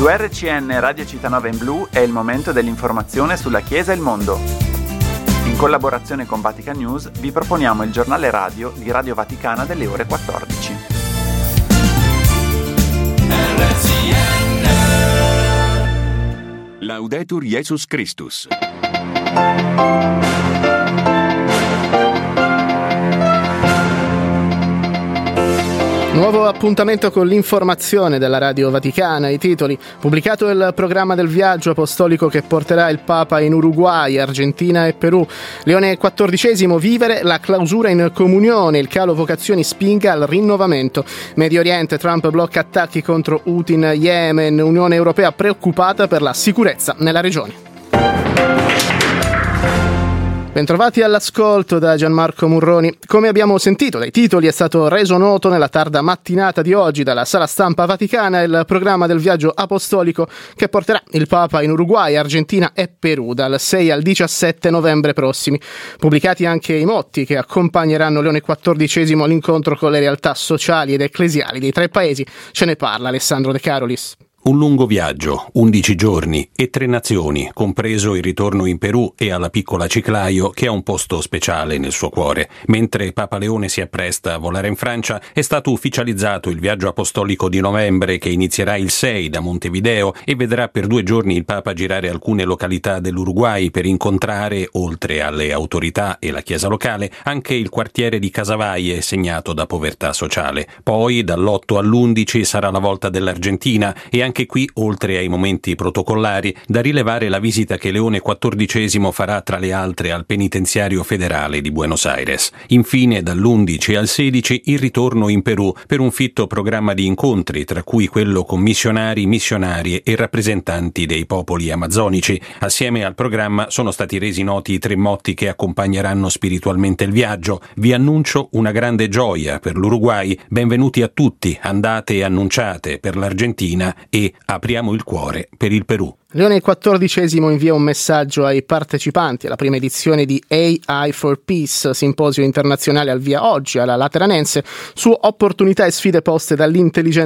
Su RCN Radio Città in Blu è il momento dell'informazione sulla Chiesa e il mondo. In collaborazione con Vatican News vi proponiamo il giornale radio di Radio Vaticana delle ore 14. Laudetur Jesus Christus. Nuovo appuntamento con l'informazione della Radio Vaticana. I titoli: pubblicato il programma del viaggio apostolico che porterà il Papa in Uruguay, Argentina e Perù. Leone XIV, vivere la clausura in comunione, il calo vocazioni spinga al rinnovamento. Medio Oriente, Trump blocca attacchi contro Houthi in Yemen, Unione Europea preoccupata per la sicurezza nella regione. Bentrovati all'ascolto da Gianmarco Murroni. Come abbiamo sentito dai titoli, è stato reso noto nella tarda mattinata di oggi dalla Sala Stampa Vaticana il programma del viaggio apostolico che porterà il Papa in Uruguay, Argentina e Perù dal 6 al 17 novembre prossimi. Pubblicati anche i motti che accompagneranno Leone XIV all'incontro con le realtà sociali ed ecclesiali dei tre paesi. Ce ne parla Alessandro De Carolis. Un lungo viaggio, 11 giorni e 3 nazioni, compreso il ritorno in Perù e alla piccola Chiclayo, che ha un posto speciale nel suo cuore. Mentre Papa Leone si appresta a volare in Francia, è stato ufficializzato il viaggio apostolico di novembre che inizierà il 6 da Montevideo e vedrà per 2 giorni il Papa girare alcune località dell'Uruguay per incontrare, oltre alle autorità e la chiesa locale, anche il quartiere di Casavalle segnato da povertà sociale. Poi, dall'8 all'11 sarà la volta dell'Argentina e anche qui, oltre ai momenti protocollari, da rilevare la visita che Leone XIV farà tra le altre al penitenziario federale di Buenos Aires. Infine, dall'11 al 16 il ritorno in Perù per un fitto programma di incontri, tra cui quello con missionari, missionarie e rappresentanti dei popoli amazzonici. Assieme al programma sono stati resi noti i 3 motti che accompagneranno spiritualmente il viaggio. Vi annuncio una grande gioia per l'Uruguay, benvenuti a tutti, andate e annunciate per l'Argentina e apriamo il cuore per il Perù. Leone XIV invia un messaggio ai partecipanti alla prima edizione di AI for Peace, simposio internazionale al via oggi alla Lateranense, su opportunità e sfide poste dall'intelligenza